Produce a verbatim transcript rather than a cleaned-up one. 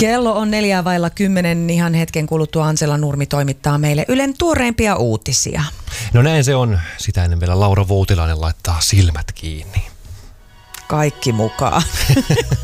Kello on neljää vailla kymmenen. Ihan hetken kuluttua Ansela Nurmi toimittaa meille Ylen tuoreimpia uutisia. No näin se on. Sitä ennen vielä Laura Voutilainen laittaa silmät kiinni. Kaikki mukaan.